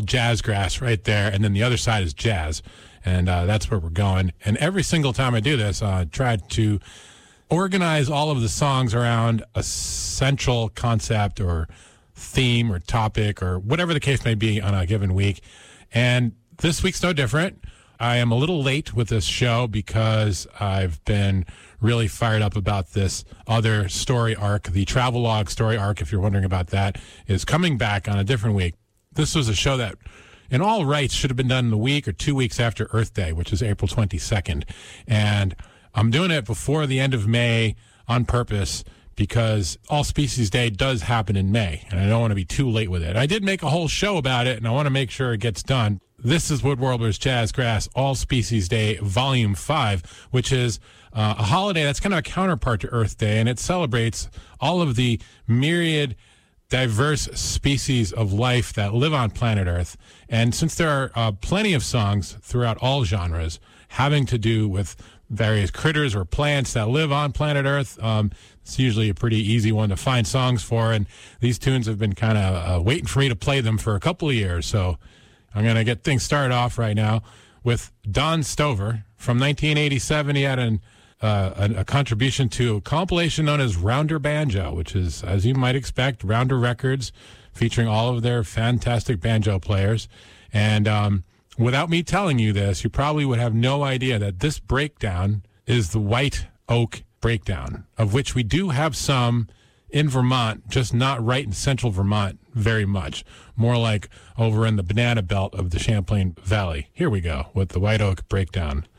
Jazzgrass right there, and then the other side is jazz, and that's where we're going. And every single time I do this, I try to organize all of the songs around a central concept or theme or topic or whatever the case may be on a given week. And this week's no different. I am a little late with this show because I've been really fired up about this other story arc. The Travelogue story arc, if you're wondering about that, is coming back on a different week. This was a show that, in all rights, should have been done in a week or 2 weeks after Earth Day, which is April 22nd. And I'm doing it before the end of May on purpose because All Species Day does happen in May, and I don't want to be too late with it. I did make a whole show about it, and I want to make sure it gets done. This is Wood Warblers Jazzgrass All Species Day Volume 5, which is a holiday that's kind of a counterpart to Earth Day, and it celebrates all of the myriad diverse species of life that live on planet Earth. And since there are plenty of songs throughout all genres having to do with various critters or plants that live on planet Earth, it's usually a pretty easy one to find songs for, and these tunes have been kind of waiting for me to play them for a couple of years, so I'm going to get things started off right now with Don Stover. From 1987, he had a contribution to a compilation known as Rounder Banjo, which is, as you might expect, Rounder Records, featuring all of their fantastic banjo players. And without me telling you this, you probably would have no idea that this breakdown is the White Oak Breakdown, of which we do have some in Vermont, just not right in central Vermont very much. More like over in the banana belt of the Champlain Valley. Here we go with the White Oak Breakdown.